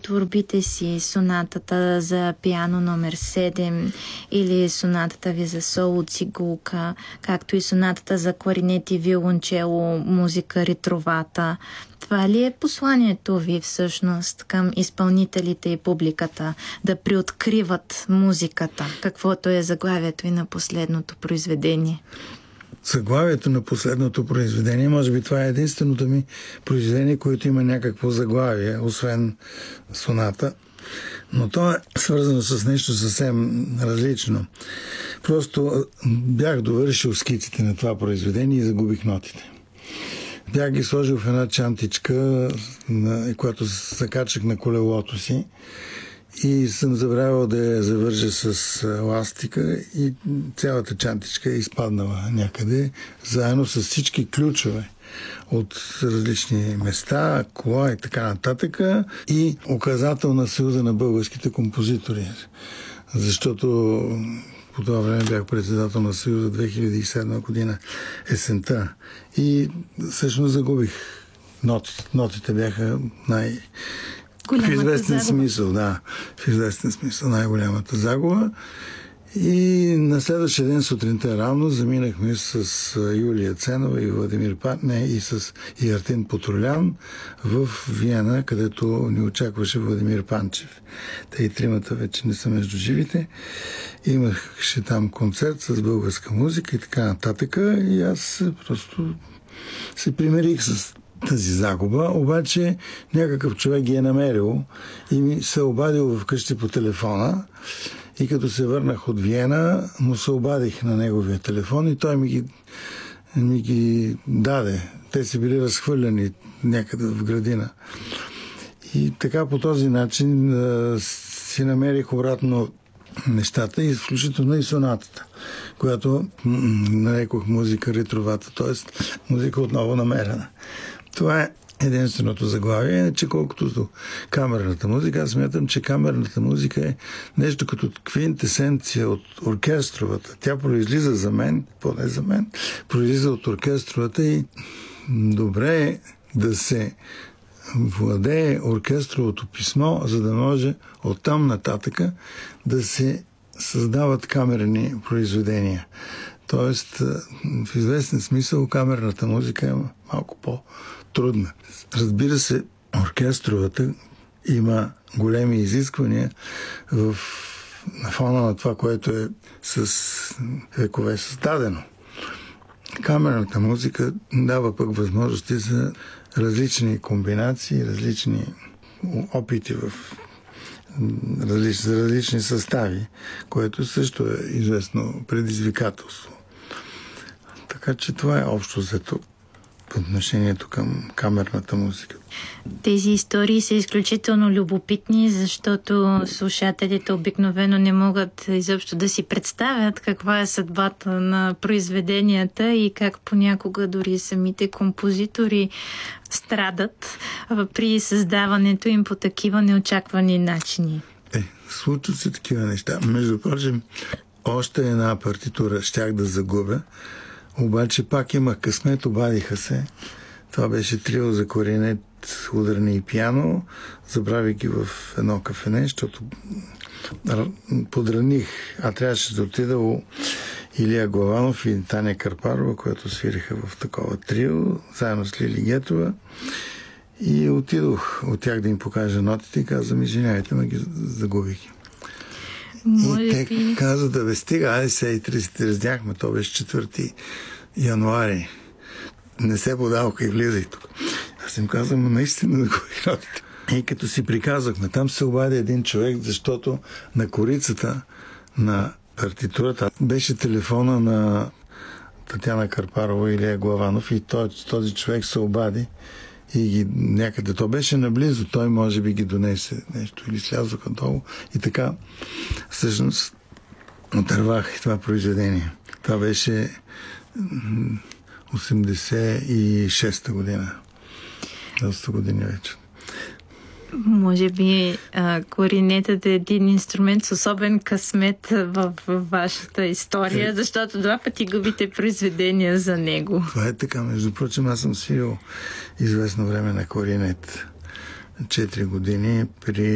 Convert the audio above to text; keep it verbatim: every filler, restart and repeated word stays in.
творбите си, сонатата за пиано номер седем или сонатата ви за соло цигулка, както и сонатата за кларинет и виолончело, музика ретровата. Това ли е посланието ви всъщност към изпълнителите и публиката? Да приоткриват музиката, каквото е заглавието и на последното произведение? Заглавието на последното произведение, може би това е единственото ми произведение, което има някакво заглавие, освен соната. Но то е свързано с нещо съвсем различно. Просто бях довършил скиците на това произведение и загубих нотите. Бях ги сложил в една чантичка, която закачах на колелото си, и съм забравил да я завържа с ластика и цялата чантичка е изпаднала някъде, заедно с всички ключове от различни места, кола и така нататък, и указател на Съюза на българските композитори. Защото по това време бях председател на Съюза две хиляди и седма година, есента. И всъщност загубих нотите. Нотите бяха най... Голямата в известен загуба. смисъл, да. В известен смисъл най-голямата загуба. И на следващия ден сутринта рано заминахме с Юлия Ценова и Владимир Патне и с и Артин Потролян в Виена, където ни очакваше Владимир Панчев. Те и тримата вече не са между живите. Имаше там концерт с българска музика и така нататък. И аз просто се примирих с тази загуба, обаче някакъв човек ги е намерил и ми се обадил вкъщи по телефона, и като се върнах от Виена, му се обадих на неговия телефон и той ми ги, ми ги даде. Те си били разхвърляни някъде в градина. И така по този начин а, си намерих обратно нещата, и включително и сонатата, която нарекох музика ретровата, т.е. музика отново намерена. Това е единственото заглавие, че колкото до камерната музика, аз смятам, че камерната музика е нещо като квинтесенция от оркестровата. Тя произлиза за мен, поне за мен, произлиза от оркестровата, и добре е да се владее оркестровото писмо, за да може оттам нататъка да се създават камерни произведения. Тоест, в известен смисъл, камерната музика е малко по-трудна. Разбира се, оркестровата има големи изисквания в, на фона на това, което е с векове създадено. Камерната музика дава пък възможности за различни комбинации, различни опити в различни, за различни състави, което също е известно предизвикателство. Така че това е общо взето отношението към камерната музика. Тези истории са изключително любопитни, защото слушателите обикновено не могат изобщо да си представят каква е съдбата на произведенията и как понякога дори самите композитори страдат при създаването им по такива неочаквани начини. Е, случват се такива неща. Между прочим, още една партитура щях да загубя, обаче пак имах късмет, обадиха се. Това беше трио за кларинет, ударни и пиано. Забравих ги в едно кафене, защото подраних, а трябваше да отида у Илия Главанов и Таня Карпарова, която свириха в такова трио, заедно с Лили Гетова. И отидох от тях да им покажа нотите и казвам, извинявайте, ме ги загубих. Може и те би... казват, да бе, стига, айде се и тридесет раздяхме, то беше четвърти януари. Не се подаваха и влизай тук. Аз им казвам, наистина загубих нотите. И като си приказахме, там се обади един човек, защото на корицата на партитурата беше телефона на Татяна Карпарова и Илия Главанов, и той, този човек се обади и ги някъде, то беше наблизо, той може би ги донесе нещо или слязоха долу, и така всъщност отървах това произведение. Това беше осемдесет и шеста година. доста години вече. Може би а, кларинетът е един инструмент с особен късмет в, в вашата история, е, защото два пъти губите произведения за него. Това е така. Между прочим, аз съм свирил известно време на кларинет. Четири години при